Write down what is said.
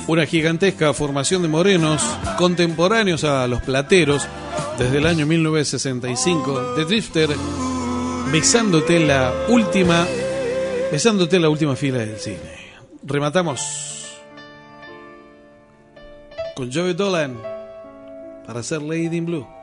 Una gigantesca formación de morenos contemporáneos a los plateros desde el año 1965. The Drifter, besándote la última fila del cine. Rematamos con Joey Dolan para hacer Lady in Blue.